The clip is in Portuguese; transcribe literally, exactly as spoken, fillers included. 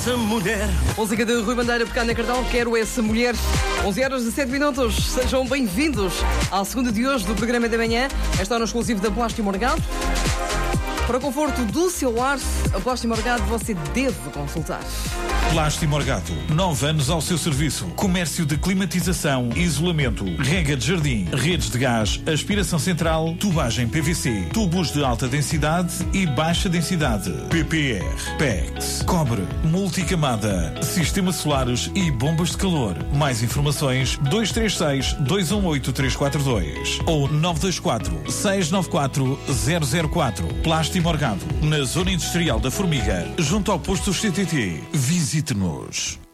essa mulher. Música de Rui Bandeira, Pecana Cardal, Quero Essa Mulher. onze horas e sete minutos. Sejam bem-vindos à segunda de hoje do programa da manhã. Esta hora exclusivo da Plástico Morgado. Para o conforto do seu lar, a Plástico Morgado você deve consultar. Plástico Morgado, nove anos ao seu serviço. Comércio de climatização, isolamento, rega de jardim, redes de gás, aspiração central, tubagem P V C, tubos de alta densidade e baixa densidade, P P R, P E X, cobre, multicamada, sistemas solares e bombas de calor. Mais informações dois três seis, dois um oito, três quatro dois ou nove dois quatro, seis nove quatro, zero zero quatro. Plástico Morgado, na Zona Industrial da Formiga, junto ao posto C T T. Visite-nos.